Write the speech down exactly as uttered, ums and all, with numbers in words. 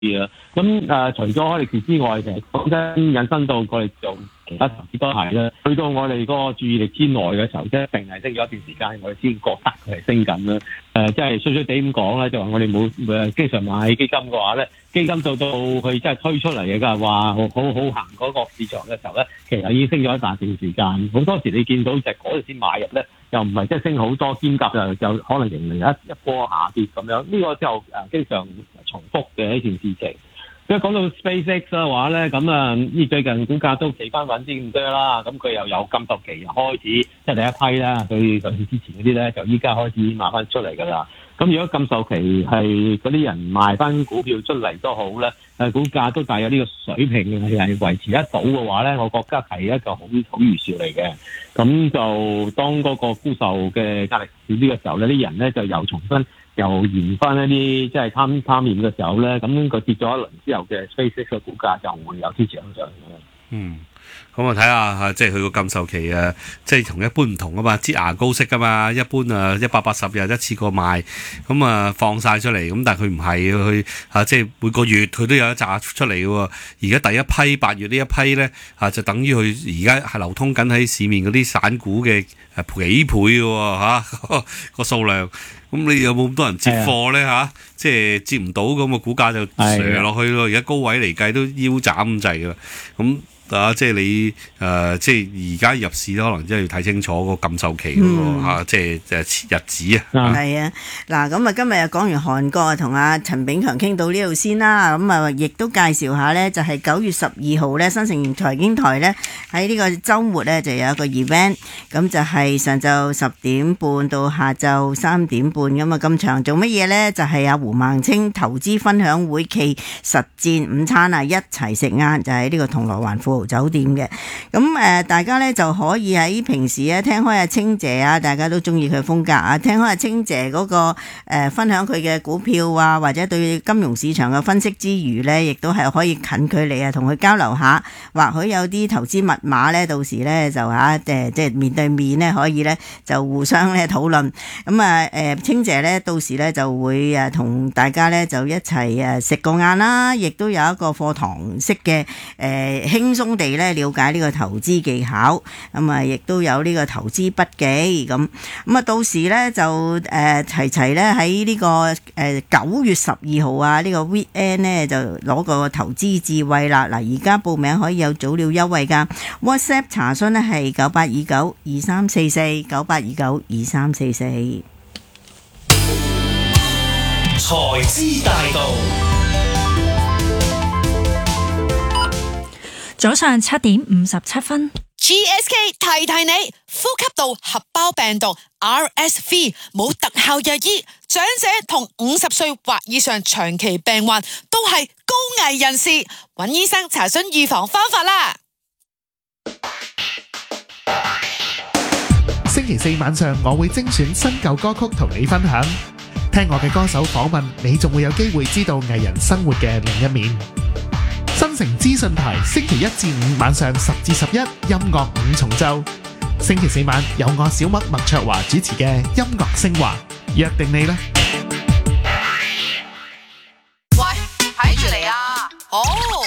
啲啦。咁誒、呃，除咗開力士之外，其實講真引申到我哋做其他投資都係啦。去到我哋嗰個注意力之內嘅時候，即係一定係升咗一段時間，我哋先覺得佢係升緊啦。誒、呃，即係衰衰地咁講咧，就話我哋冇誒經常買基金嘅話咧，基金到到佢真係推出嚟嘅，㗎話好好好行嗰個市場嘅時候咧，其實已經升咗一大段時間。好多時你見到就係嗰陣先買入咧，又唔係即係升好多，兼夾就就可能迎嚟一一波下跌咁樣。呢、這個就誒經常重複嘅一件事情。咁講到 SpaceX 嘅話咧，咁啊呢最近股價都企翻穩啲咁多啦，咁佢又有禁售期開始，即係第一批啦。佢上次之前嗰啲咧，就依家開始賣翻出嚟㗎啦。咁如果禁售期係嗰啲人賣翻股票出嚟都好咧，誒股價都大約呢個水平係維持得到嘅話咧，我覺得係一個好好預兆嚟嘅。咁就當嗰個沽售嘅壓力少啲嘅時候咧，啲人咧就又重新又延翻一啲即係貪貪念嘅時候咧，咁佢跌咗一輪之後嘅 SpaceX 嘅股價就會有支持向上嘅。 嗯。咁我睇下嚇，即係佢個禁售期啊，即係同一般唔同啊嘛，擠牙膏式噶嘛，一般啊一百八十日一次過賣，咁啊放晒出嚟，咁但係佢唔係佢啊，即係每個月佢都有一紮出嚟嘅喎。而家第一批八月呢一批咧啊，就等於佢而家係流通緊喺市面嗰啲散股嘅誒幾倍嘅喎嚇個數量。咁你有冇咁多人接貨咧嚇？即係接唔到咁個股價就瀡落去咯。而家高位嚟計都腰斬咁滯㗎，咁。啊！即係你誒、呃，即係而家入市可能真係要睇清楚個禁售期嗰、那個、嗯啊、即係誒日子啊。 係啊，嗱咁啊，今日又講完韓國啊，同阿陳炳強傾到呢度先啦。咁啊，亦都介紹下呢，就係、是、九月十二號呢，新城財經台呢，喺呢個週末呢，就有一個 event，咁就係上晝十點半到下晝三點半咁啊，咁長做乜嘢呢？就係、是、阿胡孟青投資分享會暨實戰午餐啊，一齊食晏，就喺呢個銅鑼灣富豪酒店嘅。咁誒，大家咧就可以喺平時咧聽開阿清姐啊，大家都中意佢風格啊，聽開阿清姐嗰個誒分享佢嘅股票啊，或者對金融市場嘅分析之餘咧，亦都係可以近距離啊同佢交流下，或許有啲投資密碼咧，到時咧就嚇誒即係面對面咧可以咧就互相咧討論。咁啊誒清姐咧到時咧就會誒同大家咧就一齊誒食個晏啦，亦都有一個課堂式嘅誒輕鬆地咧了解呢個投資技巧，咁啊亦都有呢個投資筆記咁，咁啊到時咧就誒齊齊咧喺呢個誒九月十二號啊呢個 weekend 咧就攞個投資智慧啦。嗱，而家報名可以有早鳥優惠噶 ，WhatsApp 查詢咧係九八二九二三四四九八二九二三四四。 財資大道。 早上七點五十七分 ，G S K 提提你，呼吸道合胞病毒 R S V 冇特效藥醫，長者同五十歲或以上長期病患都係高危人士，揾醫生查詢預防方法啦。 星期四晚上我會精選新舊歌曲同你分享，聽我嘅歌手訪問，你仲會有機會知道藝人生活嘅另一面。新城資訊台星期一至五晚上十至十一音樂五重奏，星期四晚有我小麥麥卓華主持嘅音樂升華，約定你啦！ 喂，睇住嚟啊！哦。